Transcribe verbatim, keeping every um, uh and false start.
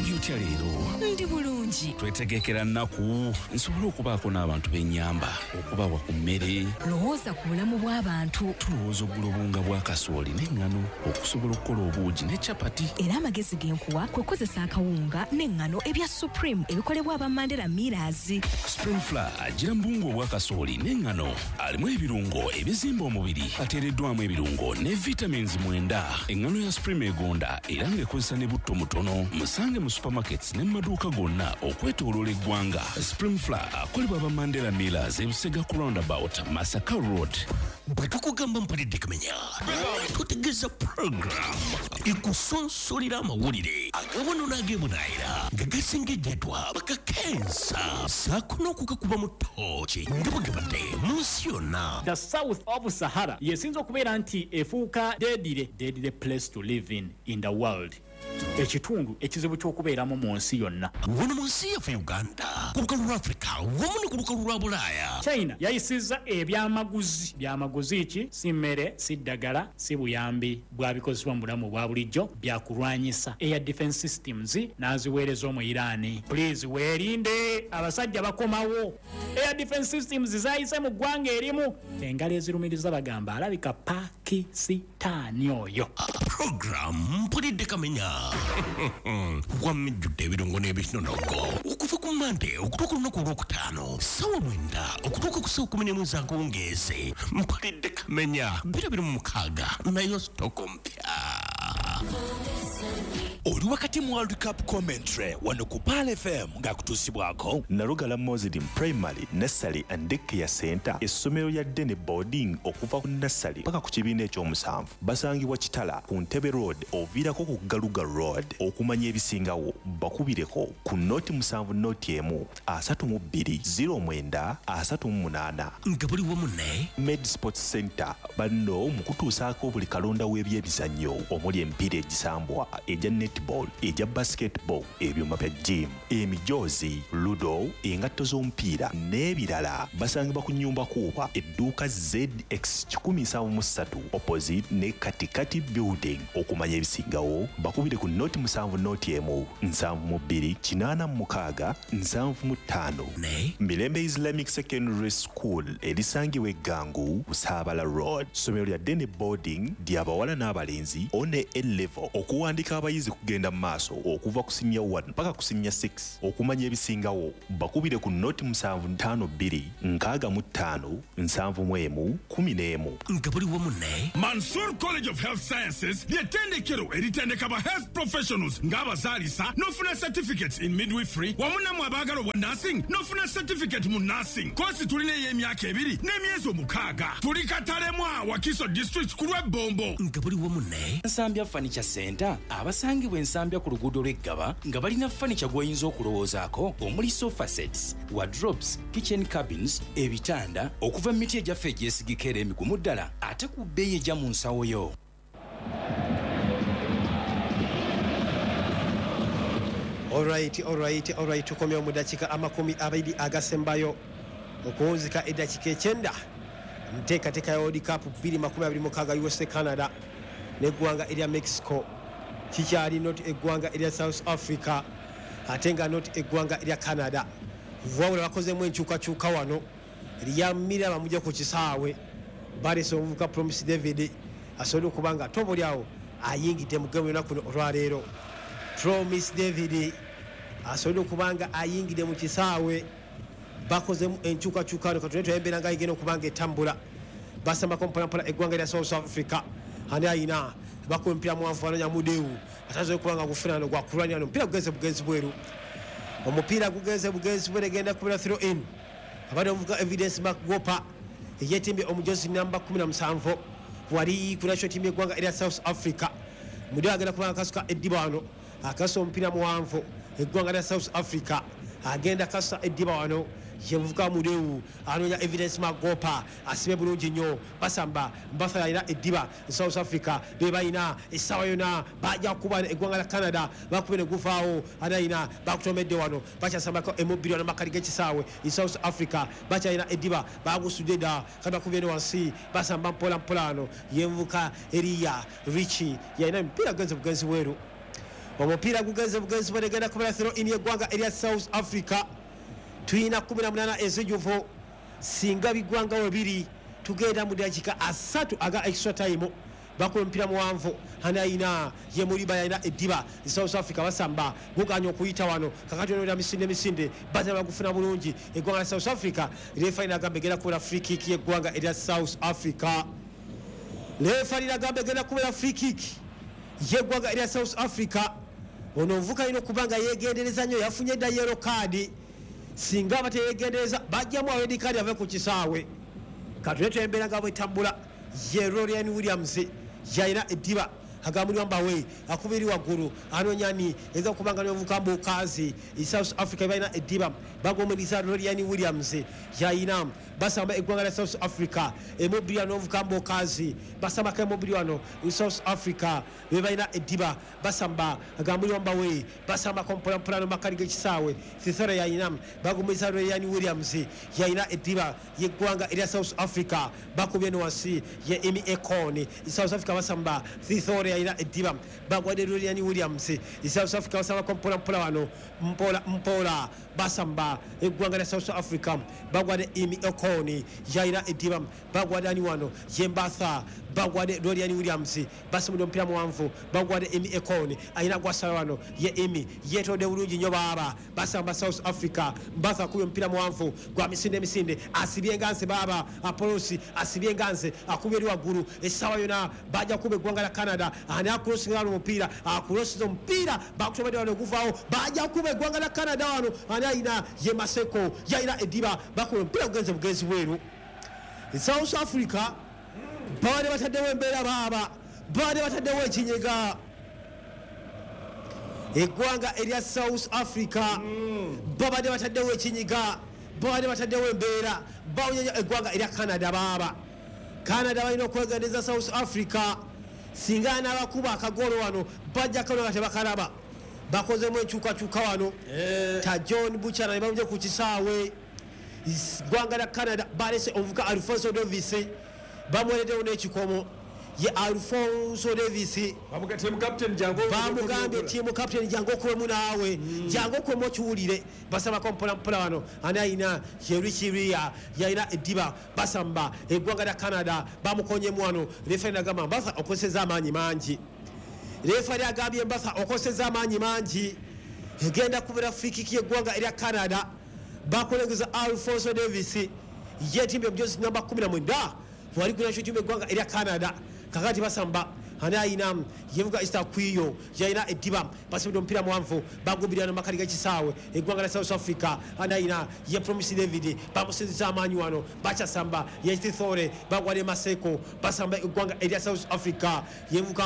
oli otya leero? Ndi bulungi. Twetegekera nnaku nsobola okubaako n'abantu bennyamba okubawa ku mmere. Lowooza ku bulamu bw'abantu. Tulowooza oggula obunga bwa kasooli n'eŋŋano okusobola okukola obuugi ne capati. Era amagezi genkuwa kwe kukozesa akawunga n'eŋŋano ebya Supreme ebikolebwa aba Mandela Millers. Spring Flour agira mu bunga obwa kasooli n'eŋŋano alimu ebirungo ebizimba omubiri ateereddwamu ebirungo ne vitamins mwenda. Eŋŋano ya Supreme egonda era ng'ekozesa ne butto mutono. Musange mu supermarkets ne mu maduuka gonna okwetooloola eggwanga. Spring Flour akolebwa aba Mandela Millers e Busega ku roundabout Masaka Road. Bwe tukugamba mpulidde Kamenya tutegeeza program ekusonsolera amawulire agawano n'ageemunaayira nga gasengejjedwa bakakensa saako n'okugakuba mu ttooki nga bwe gabadde mu nsi yonna. The south of Sahara yesinza okubeera nti efuuka deadly deadly place to live in in the world. Ekitundu ekizibu ky'okubeeramu mu nsi yonna. Wano mu nsi yaffe Uganda, ku lukalu lwa Africa, wamu ne ku lukalu lwa Bulaaya. China yayisizza ebyamaguzi. Byamaguzi ki? Si mmere, si ddagala, si buyambi bwabikozesebwa mu bulamu bwa bulijjo byakulwanyisa. Air defense systems n'aziweereza omu Iran. Please weerinde abasajja bakomawo. Air defense systems zayise mu ggwanga erimu. Engalo ezirumiriza bagamba alabika Pakistan oyo. Program mpulidde Kamenya. Wamijjudde ebirungo n'ebinonogo okuva ku Mande okutuuka olunaku olwokutaano ssaawa mwenda okutuuka ku ssaawa kumi n'emu ez'akawungeezi. Mpulidde Kamenya biro biri mu mukaaga nayo sitoko mpya. Oli wakati mu World Cup commentary wano ku Pal F M ng'akutuusibwako Nalugala Muslim Primary Nursery and Daycare Center, essomero lya Dene Boarding okuva ku nursery paka ku kibiina ekyomusanvu. Basangibwa Kitala ku Ntebe Road oviirako ku Galuga Road. Okumanya ebisingawo bakubireko ku noti musanvu noti emu asatu mu bbiri zero mwenda asatu mu munaana. Nga buli wamu ne Med Sports Center banno mu kutuusaako buli kalonda w'ebyebizannyo omuli emipiira egisambwa ejja netball, ejja basketball, ebyuma bya gym, emijoozi, ludo, engatto z'omupiira n'ebirala. Basangibwa ku nnyumba kuuba edduuka Z X one seven three opposite ne Katikati Building. Okumanya ebisingawo bakubire ku noti musanvu noti emu nsanvu mu bbiri kinaana mu mukaaga nsanvu mu ttaano. ne Mirembe Islamic Secondary School erisangibwa Eggangu Busaabala Road. Ssomero lya Dene Boarding ly'abawala n'abalenzi one A-level. Okuwandiika abayizi kugenda mu maaso okuva ku senior one paka ku senior six. Okumanya ebisingawo bakubire ku noti musanvu ttaano bbiri nkaaga mu ttaano nsanvu mu emu kumi n'emu. Nga buli wamu ne Mansour College of Health Sciences ly'ettendekero eritendeka ba health professionals ng'abazaalisa n'ofuna certificates in midwifery wamu nammwe abaagala obwa nursing n'ofuna certificate mu nursing. Koosi tulina ey'emyaka ebiri n'emyezi omukaaga. Tuli Katalemwa Wakiso District ku lw'Ebombo. nga buli wamu ne Nsambya Furniture Center abasangibwa ensambya ku luguudo lw'Eggaba nga balina furniture gw'oyinza okulowoozaako omuli sofa sets, wardrobes, kitchen cabins, ebitanda okuva mu miti egyaffe egyesigika era emigumu ddala ate ku bbeeyi ejja mu nsawo yo. Alright, alright, alright. Tukomye mu dakiika amakumi abiri agasembayo okuwunzika eddakiika ekyenda nteekateeka ya World Cup bbiri makumi abiri mu mukaaga U S A Canada n'eggwanga erya Mexico. Kikyali not eggwanga erya South Africa ate nga not eggwanga erya Canada. Wabula bakozemu enkyukakyuka wano lyamira bamujja ku kisaawe balesa omuvubuka Promise David asobole okuba nga tobuli awo ayingidde mu gemu yonna kuno olwaleero. Promise David asobole okuba nga ayingidde mu kisaawe bakozemu enkyukakyukano katonda tuyembera nga igenda okuba nga etambula. Basambako mpolampola eggwanga erya South Africa ani ayina bakuba omupiira muwanvu wano Nyamudeewu atasobola okuba nga gufunano gwakulwanira omupiira gugenze bugenzi bweru. Omupiira gugenze bugenzi bweru egenda kubira throw in abadde omuvuga Evidence Makgopa eyeetimbye omujozi namba kumi na musanvu wali ku national team y'eggwanga erya South Africa. Mudeewu agenda kuba nga kasuka eddiba wano akasuka omupiira muwanvu eggwanga erya South Africa agenda kasuka eddiba wano yevuka Mudeewu anonya Evidence Makgopa asibe bulungi nnyo basamba mbasa ina eddiba South Africa be bayina essaawa yonna bajja kuba eggwanga lya Canada bakube ne gufaawo anayina bakutomedde wano bakyasambako emubiri wano makali g'ekisaawe i South Africa bakyalina eddiba bagusudde dda kandi bakubye ne wansi basamba mpola mpola ano yevuka Eriya Richie yalina emipiira genzi bugenzi bweru. omupiira gugenze bugenzi bwegenda kubera throw in yeggwanga erya South Africa. Tuyina kumi na munaana ezijuvu singa bigwanga webiri tugenda mu dakika asatu aga extra time. Bakuba mpira muwanvu hanayina ye muliba yina ediba South Africa basamba guganya okuyita wano kakati ono misinde misinde baza bagufuna bulungi eggwanga South Africa. Refa ina gambe gera kubera free kick yeggwanga erya South Africa. Refa ina gambe gera kubera free kick yeggwanga erya South Africa. Ono mvuka ino kubanga yegendereza nnyo yafunye dda yellow card. Singa bateyegendereza bajjamu red card ave ku kisaawe. Katulete embera nga bwetambula ye Rorian Williams yaina ediba agamuli wambawe akubiri waguru anonyani eza kubanga no vukambo kazi South Africa baina ediba bagomeliza Rorian Williams yaina basamba eggwanga la South Africa emobili no vukambo kazi basamba ka emobili wano South Africa bebaina ediba basamba agamuli wambawe basamba kompola plano makaliga kisawe thithora yaina bagomeliza Rorian Williams yaina ediba yeggwanga eri South Africa bakubye no wasi ye Emi Ekoni South Africa basamba thithora yaina ediba bagwade Rorian Williams South Africa basamba kompola mpola wano mpola mpola basamba eggwanga la South Africa bagwade Emi Ekoni yaina ediba bagwade ani wano yembatha bagwade Rorian Williams basamba mpira muwanvu bagwade Emi Ekoni aina gwasala wano ye Emi yetode bulungi nyo baba basamba South Africa mbatha kuyo mpira muwanvu gwa misinde misinde asibye nganse baba apolosi asibye nganse akubye waguru esawa yona baja kube gwanga la Canada ani akrosi ngalo mpira akrosi mpira bakutomede wano kuvao baja kube gwanga la Canada wano ani aina ye Maseko yaina ediba bakube mpira ugenze bugenzi weru South Africa bade batadewe mbera baba bade batadewe ekinyega eggwanga erya South Africa babade batadewe ekinyiga bade batadewe mbera bawunya eggwanga erya Canada baba Canada balina okwegendeza South Africa singa n'abakuba akagolo wano bajja kano kate bakalaba bakozemu enkyukakyuka wano ta John Buchanan ne bamuje ku kisaawe eggwanga lya Canada balese omuvuka Alfonso Davis bamwereddewo n'ekikomo ye Alfonso Davis bamugate mu captain jango bamugambye timu captain jango kwemu naawe jango kwemu kiwulire basaba kompola mpola wano ani ayina Yerichiria yaina ediba basamba eggwanga lya Canada bamukonyemu wano refa nagamba mbasa okoseza amaanyi mangi refa lyagambye mbasa okoseza amaanyi mangi egenda kubera free kick yeggwanga erya Canada bakolengeza Alfonso Davis yetimbe mjozi namba kumi na mwenda wali kuna shutume gwanga erya Canada kakati basamba ana ina yevuga Easter kwiyo yaina ediba basibido mpira mwanvu bagubirana makaliga kisawe egwanga la South Africa ana ina ye Promise David bamusinza amanyu wano bacha samba ye Thithore bagwale Maseko basamba egwanga erya South Africa yevuga